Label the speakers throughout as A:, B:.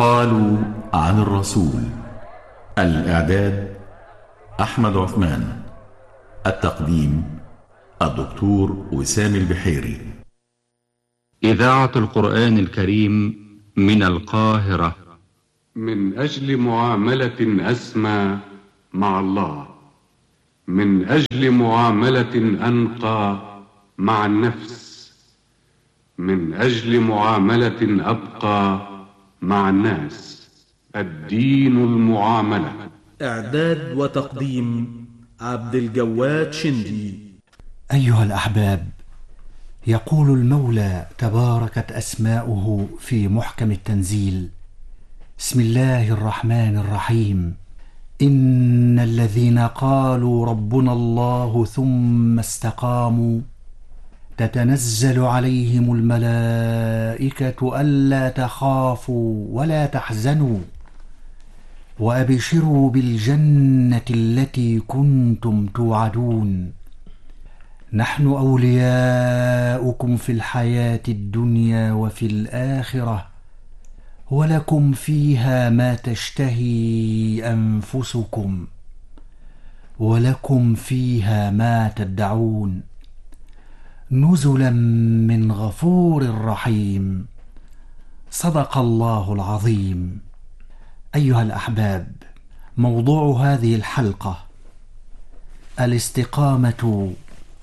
A: قالوا عن الرسول. الإعداد أحمد عثمان. التقديم الدكتور وسام البحيري. إذاعة القرآن الكريم من القاهرة.
B: من أجل معاملة أسمى مع الله، من أجل معاملة أنقى مع النفس، من أجل معاملة أبقى مع الناس. الدين المعاملة.
C: إعداد وتقديم عبد الجواد شندي.
D: أيها الأحباب، يقول المولى تباركت أسماؤه في محكم التنزيل: بسم الله الرحمن الرحيم. إن الذين قالوا ربنا الله ثم استقاموا تتنزل عليهم الملائكة ألا تخافوا ولا تحزنوا وأبشروا بالجنة التي كنتم توعدون. نحن أولياؤكم في الحياة الدنيا وفي الآخرة، ولكم فيها ما تشتهي أنفسكم ولكم فيها ما تدعون، نزلا من غفور رحيم. صدق الله العظيم. أيها الأحباب، موضوع هذه الحلقة الاستقامة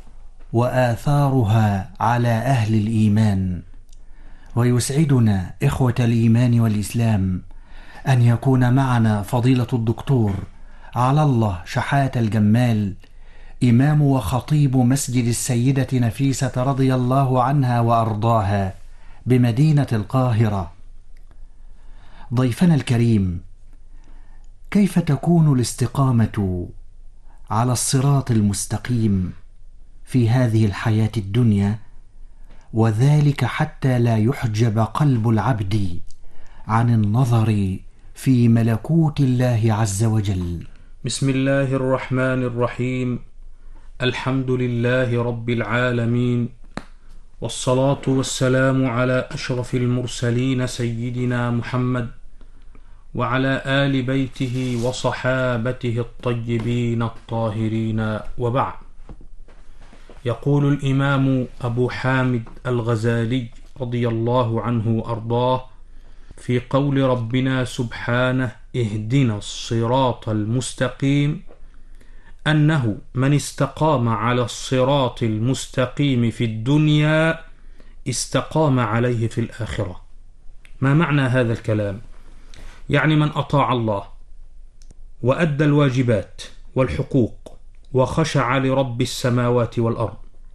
D: وآثارها على أهل الإيمان. ويسعدنا إخوة الإيمان والإسلام أن يكون معنا فضيلة الدكتور على الله شحات الجمال، إمام وخطيب مسجد السيدة نفيسة رضي الله عنها وأرضاها بمدينة القاهرة. ضيفنا الكريم، كيف تكون الاستقامة على الصراط المستقيم في هذه الحياة الدنيا، وذلك حتى لا يحجب قلب العبد عن النظر في ملكوت الله عز وجل؟
C: بسم الله الرحمن الرحيم. الحمد لله رب العالمين، والصلاة والسلام على أشرف المرسلين سيدنا محمد وعلى آل بيته وصحابته الطيبين الطاهرين، وبعد. يقول الإمام أبو حامد الغزالي رضي الله عنه وأرضاه في قول ربنا سبحانه: اهدنا الصراط المستقيم، أنه من استقام على الصراط المستقيم في الدنيا استقام عليه في الآخرة. ما معنى هذا الكلام؟ يعني من أطاع الله وأدى الواجبات والحقوق وخشع لرب السماوات والأرض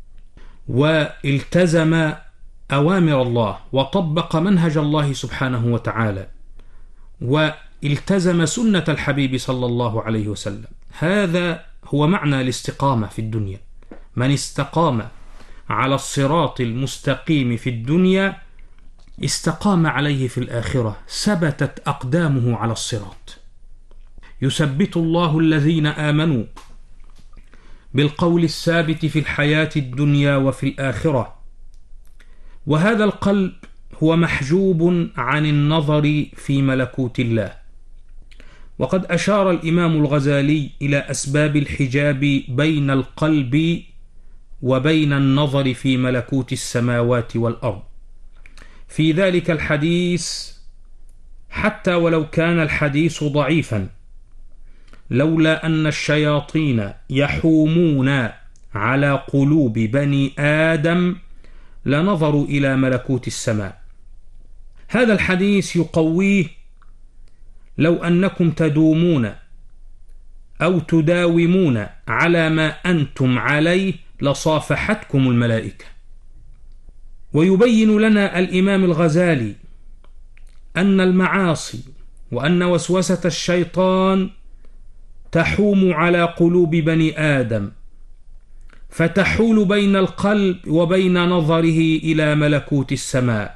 C: والتزم أوامر الله وطبق منهج الله سبحانه وتعالى والتزم سنة الحبيب صلى الله عليه وسلم، هذا هو معنى الاستقامة في الدنيا. من استقام على الصراط المستقيم في الدنيا استقام عليه في الآخرة، ثبتت أقدامه على الصراط. يثبت الله الذين آمنوا بالقول الثابت في الحياة الدنيا وفي الآخرة، وهذا القلب هو محجوب عن النظر في ملكوت الله. وقد أشار الإمام الغزالي إلى أسباب الحجاب بين القلب وبين النظر في ملكوت السماوات والأرض في ذلك الحديث، حتى ولو كان الحديث ضعيفا، لولا أن الشياطين يحومون على قلوب بني آدم لنظروا إلى ملكوت السماء. هذا الحديث يقويه: لو أنكم تدومون أو تداومون على ما أنتم عليه لصافحتكم الملائكة. ويبين لنا الإمام الغزالي أن المعاصي وأن وسوسة الشيطان تحوم على قلوب بني آدم، فتحول بين القلب وبين نظره إلى ملكوت السماء.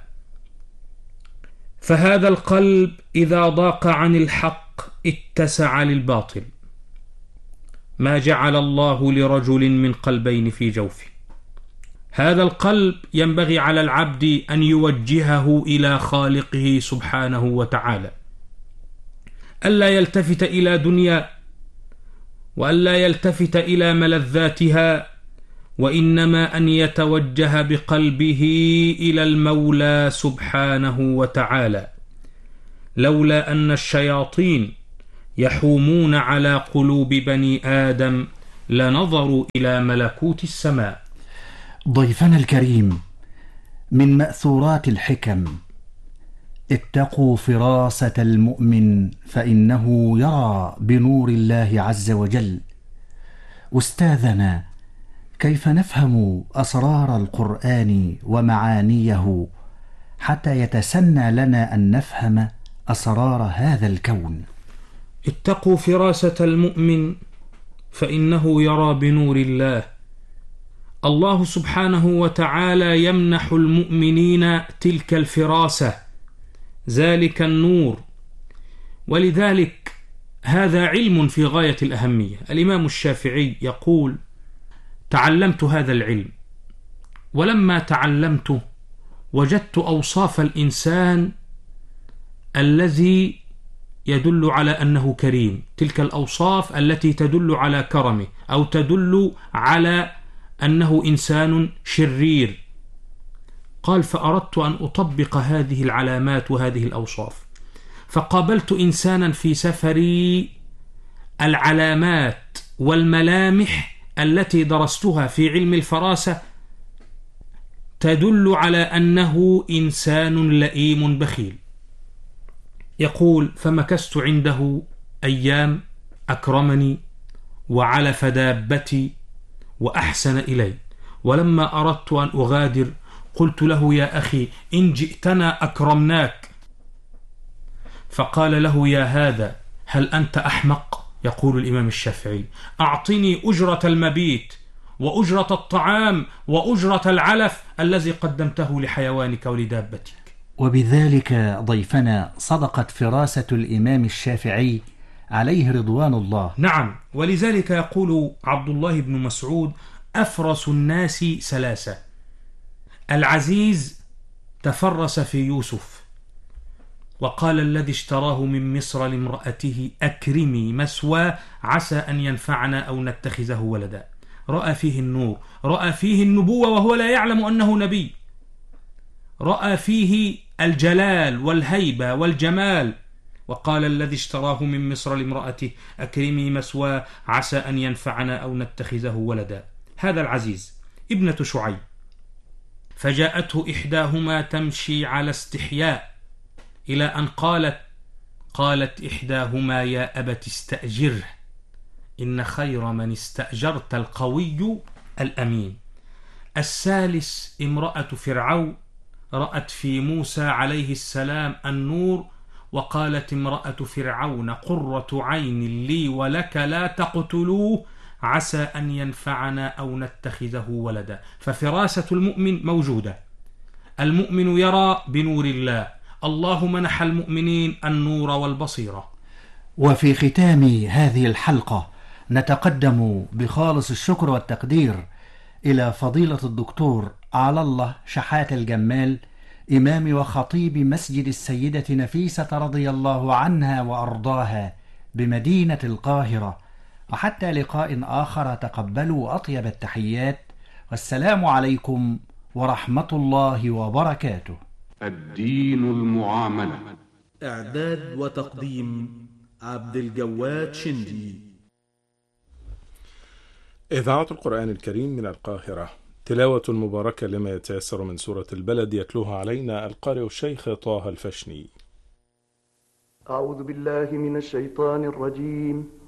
C: فهذا القلب إذا ضاق عن الحق اتسع للباطل. ما جعل الله لرجل من قلبين في جوفه. هذا القلب ينبغي على العبد أن يوجهه إلى خالقه سبحانه وتعالى، ألا يلتفت إلى دنيا وألا يلتفت إلى ملذاتها، وإنما أن يتوجه بقلبه إلى المولى سبحانه وتعالى. لولا أن الشياطين يحومون على قلوب بني آدم لنظروا إلى ملكوت السماء.
D: ضيفنا الكريم، من مأثورات الحكم: اتقوا فراسة المؤمن فإنه يرى بنور الله عز وجل. أستاذنا، كيف نفهم أسرار القرآن ومعانيه حتى يتسنى لنا أن نفهم أسرار هذا الكون؟
C: اتقوا فراسة المؤمن فإنه يرى بنور الله. الله سبحانه وتعالى يمنح المؤمنين تلك الفراسة، ذلك النور، ولذلك هذا علم في غاية الأهمية. الإمام الشافعي يقول: تعلمت هذا العلم، ولما تعلمته وجدت أوصاف الإنسان الذي يدل على أنه كريم، تلك الأوصاف التي تدل على كرمه أو تدل على أنه إنسان شرير. قال: فأردت أن أطبق هذه العلامات وهذه الأوصاف، فقابلت إنسانا في سفري العلامات والملامح التي درستها في علم الفراسة تدل على أنه إنسان لئيم بخيل. يقول: فمكثت عنده أيام، أكرمني وعلف دابتي وأحسن إلي، ولما أردت أن أغادر قلت له: يا أخي، إن جئتنا أكرمناك. فقال له: يا هذا، هل أنت أحمق؟ يقول الإمام الشافعي: أعطني أجرة المبيت وأجرة الطعام وأجرة العلف الذي قدمته لحيوانك ولدابتك.
D: وبذلك ضيفنا صدقت فراسة الإمام الشافعي عليه رضوان الله.
C: نعم، ولذلك يقول عبد الله بن مسعود: أفرس الناس ثلاثة: العزيز تفرس في يوسف، وقال الذي اشتراه من مصر لامرأته: أكرمي مثواه عسى أن ينفعنا أو نتخذه ولدا. رأى فيه النور، رأى فيه النبوة وهو لا يعلم أنه نبي، رأى فيه الجلال والهيبة والجمال، وقال الذي اشتراه من مصر لامرأته: أكرمي مثواه عسى أن ينفعنا أو نتخذه ولدا. هذا العزيز. ابنة شعيب، فجاءته إحداهما تمشي على استحياء، إلى أن قالت إحداهما: يا أبت استأجره إن خير من استأجرت القوي الأمين. الثالث امرأة فرعون، رأت في موسى عليه السلام النور، وقالت امرأة فرعون: قرة عين لي ولك لا تقتلوه عسى أن ينفعنا أو نتخذه ولدا. ففراسة المؤمن موجودة، المؤمن يرى بنور الله، الله منح المؤمنين النور والبصيرة.
D: وفي ختام هذه الحلقة نتقدم بخالص الشكر والتقدير إلى فضيلة الدكتور على الله شحات الجمال، إمام وخطيب مسجد السيدة نفيسة رضي الله عنها وأرضاها بمدينة القاهرة. وحتى لقاء آخر، تقبلوا أطيب التحيات، والسلام عليكم ورحمة الله وبركاته.
B: الدين المعاملة.
E: إعداد وتقديم عبد الجواد شندي.
F: إذاعة القرآن الكريم من القاهرة، تلاوة مباركة لما يتيسر من سورة البلد، يتلوها علينا القارئ الشيخ طه الفشني.
G: أعوذ بالله من الشيطان الرجيم.